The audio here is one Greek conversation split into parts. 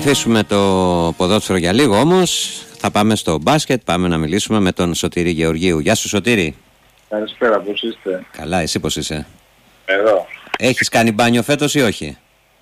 αφήσουμε το ποδόσφαιρο για λίγο όμως. Θα πάμε στο μπάσκετ, πάμε να μιλήσουμε με τον Σωτήρη Γεωργίου. Γεια σου Σωτήρη. Καλησπέρα, πώς είστε? Καλά, εσύ πώς είσαι? Εδώ. Έχεις κάνει μπάνιο φέτος ή όχι?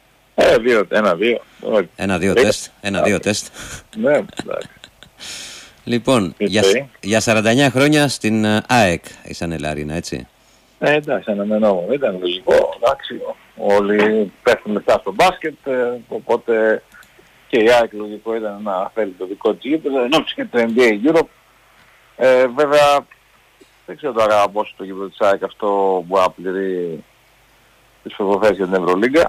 Ένα-δύο τεστ. Ναι, εντάξει. Λοιπόν, για 49 χρόνια στην ΑΕΚ ήσανε Λαρίνα, έτσι? Εντάξει, αναμενόμενο. Ήταν λογικό, εντάξει. Όλοι πέφτουν μετά στο μπάσκετ, οπότε και η ΑΕΚ λογικό ήταν να θέλει το δικό της γήπεδο, ενώ και το NBA Europe. Βέβαια, δεν ξέρω τώρα πόσο το γήπεδο της ΑΕΚ αυτό μπορεί να πληρεί τις προϋποθέσεις για την Ευρωλίγκα.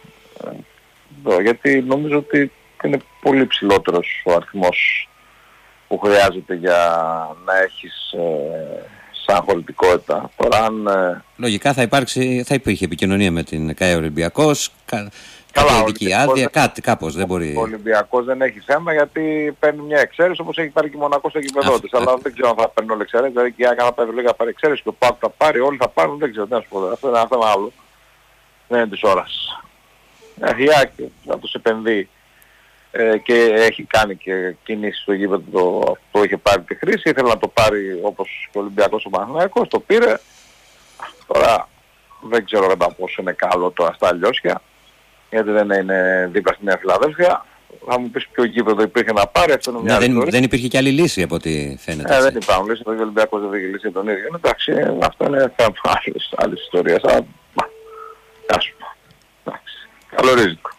Γιατί νομίζω ότι είναι πολύ ψηλότερος ο αριθμός που χρειάζεται για να έχεις σαν χωρητικότητα. Τώρα αν... Λογικά θα υπήρχε επικοινωνία με την ΚΑΕ Ολυμπιακός, καλά, ειδική άδεια, κάπως δεν μπορεί. Ο Ολυμπιακός δεν έχει θέμα γιατί παίρνει μια εξαίρεση όπως έχει πάρει και η Μονακό στο γήπεδό της. Αλλά δεν ξέρω αν θα παίρνει όλη εξαίρεση, δηλαδή και η ΑΕΚ θα πάρει εξαίρεση και ο ΠΑΟΚ θα πάρει, όλοι θα πάρουν, δεν ξέρω τι να σου πω. Αυτό είναι ένα θέμα άλλο. Δεν είναι της ώρας. Η ΑΕΚ θα τους επενδύει και έχει κάνει και κινήσεις στο γήπεδο που είχε πάρει τη χρήση, ήθελε να το πάρει όπως και ο Ολυμπιακός ο Παναθηναϊκός, το πήρε. Τώρα δεν ξέρω κατά πόσο είναι καλό τώρα στα Λιώσια, γιατί δεν είναι δίπλα στη Νέα Φιλαδέλφια. Θα μου πεις ποιο γήπεδο υπήρχε να πάρει, αυτό είναι μια ιστορία. Δεν υπήρχε και άλλη λύση από ό,τι φαίνεται. Δεν υπάρχουν λύση, ο Ολυμπιακός δεν είχε λύσει τον ίδιο. Εντάξει, αυτό είναι θέμα άλλης ιστορίας. Ας πούμε. Εντάξει, καλό ρίζικο.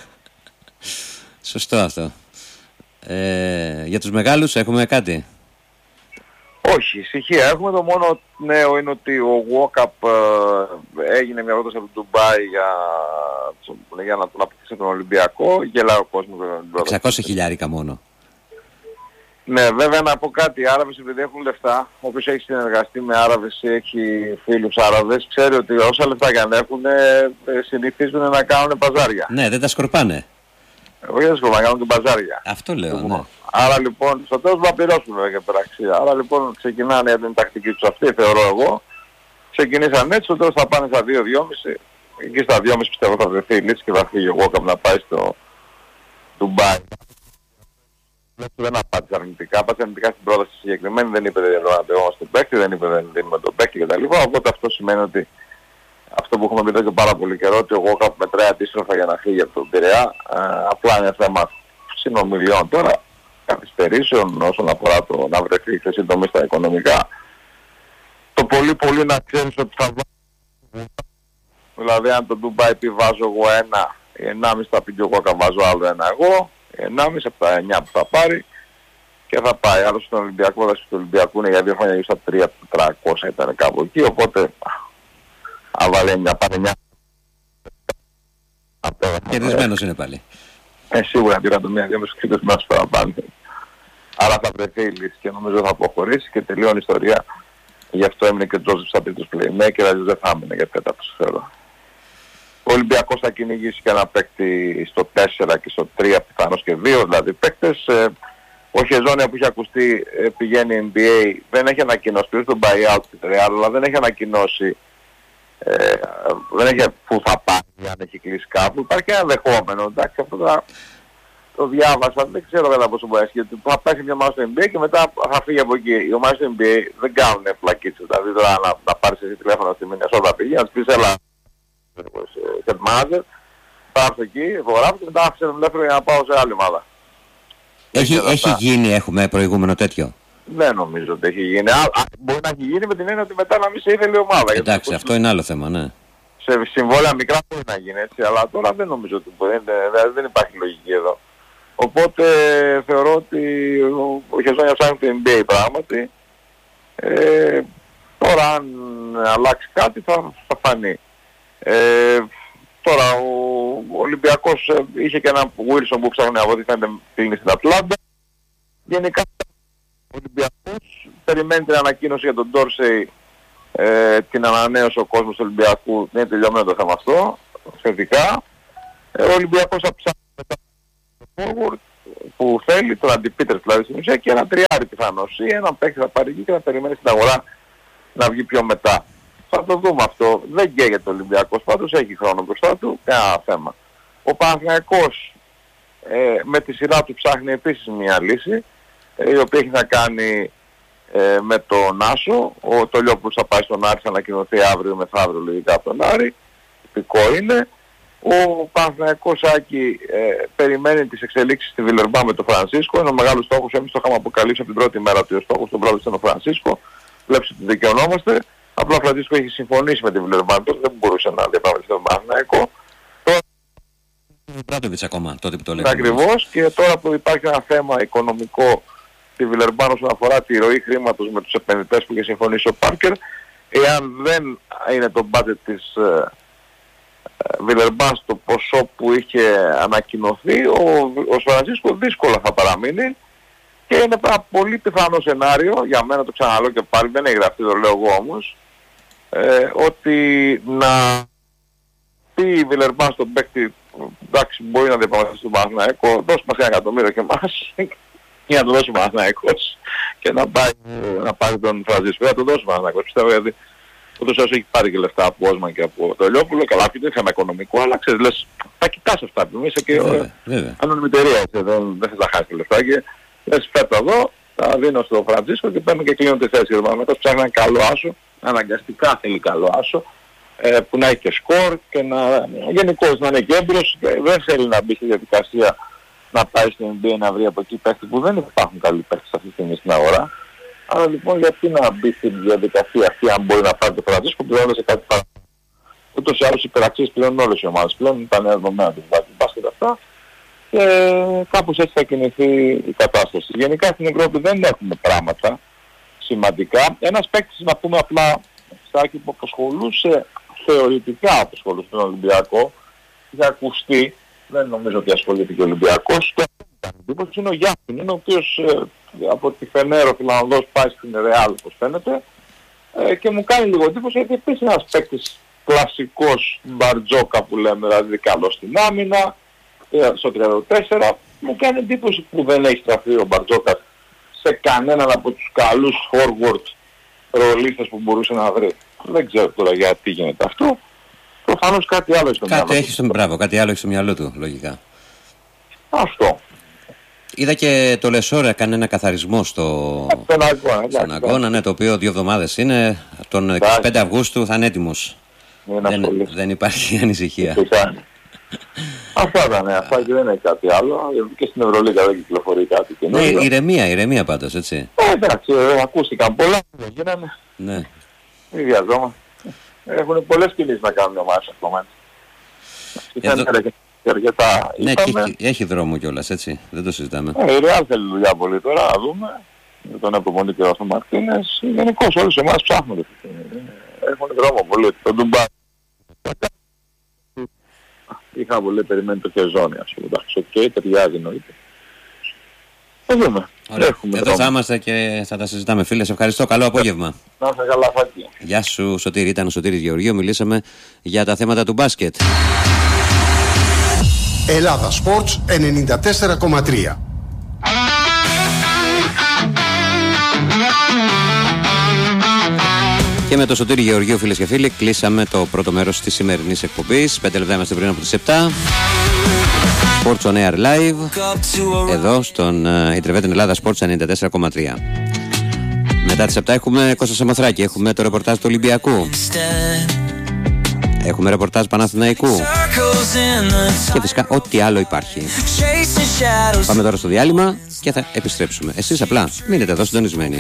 Σωστό αυτό. Για τους μεγάλους έχουμε κάτι? Όχι, ησυχία έχουμε. Το μόνο νέο είναι ότι ο Walkup έγινε μια πρόταση από το Ντουμπάι για να τον αποκτήσει τον Ολυμπιακό. Γελάει ο κόσμος με την πρόταση. 600.000 μόνο. Ναι, βέβαια να πω κάτι. Οι Άραβες επειδή έχουν λεφτά, όποιος έχει συνεργαστεί με Άραβες ή έχει φίλους Άραβες, ξέρει ότι όσα λεφτά και αν έχουν συνηθίζουν να κάνουν παζάρια. Ναι, δεν τα σκορπάνε. Όχι δεν σκορπάνε, να κάνουν και παζάρια. Αυτό λέω, ναι. Άρα λοιπόν, στο τέλος βαπειρώσουν βέβαια και πειραξία. Άρα λοιπόν ξεκινάνε για την τακτική τους αυτή, θεωρώ εγώ. Ξεκινήσαν έτσι, στο τέλος θα πάνε στα 2-2,5. Εκεί στα 2,5 πιστεύω θα βρεθεί η λύση και θα φύγει ο Walkup να πάει στο Ντουμπάι. Δεν απάντησε αρνητικά, απάντησε αρνητικά στην πρόταση συγκεκριμένη, δεν είπε δεν αντεγόμαστε τον παίκτη, δεν είπε δεν δίνουμε τον παίκτη κτλ. Οπότε αυτό σημαίνει ότι αυτό που έχουμε πει εδώ και πάρα πολύ καιρό, ότι ο Walkup μετράει αντίστροφα για να φύγει από τον Πειραιά, απλά είναι θέμα συνομιλιών τώρα, καθυστερήσεων όσον αφορά το να βρεθεί χρυσή τομή στα οικονομικά. Το πολύ πολύ να ξέρεις ότι θα βάλει, δηλαδή αν το Dubai πει βάζω εγώ 1,5 θα πει και ο Walkup βάζω άλλο 1 εγώ, 1,5 από τα 9 που θα πάρει και θα πάει. Άλλωστε στον Ολυμπιακό, δάση του Ολυμπιακού είναι για 2 χρόνια γύρω στα 3.400 ήταν κάπου εκεί, οπότε αν βάλει μια πάνε 9. Κερδισμένος είναι πάλι. Σίγουρα πήρα το 1-2 κρίτες μας παραπάνω. Άρα θα βρεθεί η λύση και νομίζω θα αποχωρήσει και τελειώνει η ιστορία. Γι' αυτό έμεινε και ο Τζόζεφ στα τρίτος playmaker, αλλιώς δεν θα έμεινε για τέταρτος θέλω. Ο Ολυμπιακός θα κυνηγήσει και ένα παίκτη στο 4 και στο 3 πιθανώς και 2 δηλαδή παίκτες. Ο Χεζόνια που είχε ακουστεί πηγαίνει NBA, δεν έχει ανακοινώσει, πήρε τον buyout της Real, αλλά δεν έχει ανακοινώσει δεν έχει που θα πάει αν έχει κλείσει κάπου. Υπάρχει ένα δεχόμενο, εντάξει, αυτό το διάβασα, δεν ξέρω κατά πόσο μπορεί να έχει, γιατί θα πάει σε μια ομάδα στο NBA και μετά θα φύγει από εκεί. Οι ομάδες στο NBA δεν κάνουν πλακίτσες, δηλαδή τώρα να πάρεις εσύ τηλέφωνο στη Μινεσότα πήγε, να της πεις έλα head manager, θα έρθω εκεί, υπογράφω και μετά άφησε τον ελεύθερο για να πάω σε άλλη ομάδα. Έχει γίνει, έχουμε προηγούμενο τέτοιο? Δεν νομίζω ότι έχει γίνει. Μπορεί να έχει γίνει με την έννοια ότι μετά να μην σε ήθελε η ομάδα. Εντάξει, αυτό είναι άλλο θέμα, ναι. Σε συμβόλαια μικρά μπορεί να γίνει έτσι, αλλά τώρα δεν νομίζω ότι μπορεί, δεν υπάρχει λογική εδώ. Οπότε θεωρώ ότι ο Χεζόνια ψάχνει το NBA πράγματι. Τώρα αν αλλάξει κάτι θα φανεί. Τώρα ο Ολυμπιακός είχε και έναν Wilson που ψάχνει από ό,τι φαίνεται πήγαινε στην Ατλάντα. Γενικά ο Ολυμπιακός περιμένει την ανακοίνωση για τον Ντόρσεϊ, την ανανέωσε ο κόσμος του Ολυμπιακού, δεν είναι τελειωμένο το θέμα αυτό, θετικά. Ο Ολυμπιακός θα ψάχνει μετά το forward που θέλει, τον αντιπίτερ δηλαδή στην ουσία και ένα τριάρι πιθανώς ή έναν παίκτη θα πάρει εκεί και να περιμένει στην αγορά να βγει πιο μετά. Θα το δούμε αυτό. Δεν καίγεται ο Ολυμπιακός, πάντως έχει χρόνο μπροστά του, κανένα θέμα. Ο Παναθηναϊκός με τη σειρά του ψάχνει επίσης μια λύση, η οποία έχει να κάνει με τον Άσο. Ο Τολιόπουλος θα πάει στον Άρη, θα ανακοινωθεί αύριο μεθαύριο λογικά από τον Άρη. Τυπικό είναι. Ο Παναθηναϊκός Άκη περιμένει τις εξελίξεις στη Βιλερμπάν με τον Φρανσίσκο. Είναι ο μεγάλος στόχος, εμείς το είχαμε αποκαλύψει από την πρώτη μέρα ότι ο στόχος του πρώτου ήταν ο Φρανσίσκο. Βλέπεις ότι δικαιωνόμαστε. Απλά ο Φρανσίσκο έχει συμφωνήσει με τη Βιλερμπάν, τότε δεν μπορούσε να διαπραγματευτεί τον Παναθηναϊκό. Μπράντοβιτς ακόμα, τότε που το λέμε. Ακριβώς, και τώρα που υπάρχει ένα θέμα οικονομικό στη Βιλερμπάν όσον αφορά τη ροή χρήματος με τους επενδυτές που είχε συμφωνήσει ο Πάρκερ, εάν δεν είναι το budget της Βιλερμπάν στο ποσό που είχε ανακοινωθεί, ο Φρανσίσκο δύσκολα θα παραμείνει και είναι ένα πολύ πιθανό σενάριο, για μένα το ξαναλέω και πάλι, δεν έχει γραφτεί, το λέω εγώ όμως, ότι να πει η Βιλερμπάν στον παίκτη, εντάξει, μπορεί να διαπραγματευτεί στον Παναθηναϊκό, δώσει μας 1 εκατομμύριο και εμάς ή να το δώσει ο Παναθηναϊκός και να πάρει τον Φρανσίσκο. Θα το δώσει ο Παναθηναϊκός, πιστεύω, γιατί ούτως όσο έχει πάρει και λεφτά από Όσμαν και από το Λιόπουλο, καλά, αυτό είναι θέμα οικονομικό, αλλά ξέρεις, λες, θα κοιτάς αυτά που είσαι και ανωνυμητερία, δεν θες να χάσεις λεφτά και λες, φέρτα εδώ, τα δίνω στο Φρανσίσκο και παίρνω και κλείνω τη θέση. Ο Παναθηναϊκός ψάχνει ένα καλό άσο, αναγκαστικά θέλει καλό άσο, που να έχει και σκορ και γενικώς να είναι και έμπειρος, δεν θέλει να μπει στη διαδικασία να πάει στην NBA να βρει από εκεί παίχτη που δεν υπάρχουν καλοί παίχτες αυτή τη στιγμή στην αγορά. Άρα λοιπόν γιατί να μπει στην διαδικασία αυτή, αν μπορεί να πάρει το Φρανσίσκο, πληρώνοντας σε κάτι παραπάνω. Ούτως ή άλλως οι υπεραξίες πληρώνουν όλες οι ομάδες, πλέον τα νέα δεδομένα του μπάσκετ αυτά και κάπως έτσι θα κινηθεί η κατάσταση. Γενικά στην Ευρώπη δεν έχουμε πράγματα σημαντικά. Ένας παίκτης, να πούμε απλά, Στάκη, που απασχολούσε, θεωρητικά απασχολούσε τον Ολυμπιακό, είχε ακουστεί, δεν νομίζω ότι ασχολείται και ο Ολυμπιακός, και είναι ο Γιάννη, είναι ο οποίος από τη Φενέρο, ο Φιλανδός, πάει στην Ρεάλ, όπως φαίνεται, και μου κάνει λίγο εντύπωση, γιατί επίσης ένας παίκτης κλασικός μπαρτζόκα που λέμε, δηλαδή καλός στην άμυνα, στο 34, μου κάνει εντύπωση που δεν έχει στραφεί ο Μπαρτζόκας σε κανέναν από τους καλούς forward ρολίστες που μπορούσε να βρει. Δεν ξέρω τώρα γιατί γίνεται αυτό. Προφανώς κάτι άλλο έχει στο μυαλό του. Κάτι άλλο έχει στο μυαλό του, λογικά. Αυτό. Είδα και το Λεσόρ έκανε ένα καθαρισμό στον αγώνα, ναι, το οποίο 2 εβδομάδες είναι. Τον 25 Αυγούστου θα είναι έτοιμος. Δεν υπάρχει ανησυχία. Αυτά ήταν, αυτά και δεν είναι κάτι άλλο. Και στην Ευρωλίγα δεν κυκλοφορεί κάτι καινούργιο. Ναι, ηρεμία πάντως, έτσι. Εντάξει, ακούστηκαν πολλά, δεν γίνανε. Ναι. Μη βιαζόμαστε. Έχουν πολλές κινήσεις να κάνουν ομάδες ακόμα. Ναι, έχει δρόμο κιόλας, έτσι. Δεν το συζητάμε. Η Real θέλει δουλειά πολύ τώρα, να δούμε. Με τον επομονή και ο Μαρτίνες. Γενικώς όλες οι ομάδες ψάχνονται. Έχουν δρόμο πολύ. Το Ντουμπά. Είχα πολύ περιμένει το Χεζόνι, ας πούμε. Εντάξει, ταιριάζει εννοείται. Θα δούμε. Εδώ θα είμαστε και θα τα συζητάμε, φίλε. Σε ευχαριστώ. Καλό απόγευμα. Να είσαι καλά, Φάκη. Γεια σου, Σωτήρη. Ήταν ο Σωτήρης Γεωργίου. Μιλήσαμε για τα θέματα του μπάσκετ. Ελλάδα Sports 94,3. Και με το Σωτήρη Γεωργίου, φίλες και φίλοι, κλείσαμε το πρώτο μέρος της σημερινής εκπομπής. 5 λεπτά είμαστε πριν από τις 7. Sports on Air Live, εδώ στον Ιτρεβέτεν Ελλάδα Sports 94,3. Μετά τις 7 έχουμε Κώστα Σαμοθράκη, έχουμε το ρεπορτάζ του Ολυμπιακού, έχουμε ρεπορτάζ Παναθηναϊκού και φυσικά ό,τι άλλο υπάρχει. Πάμε τώρα στο διάλειμμα και θα επιστρέψουμε. Εσείς απλά μείνετε εδώ συντονισμένοι.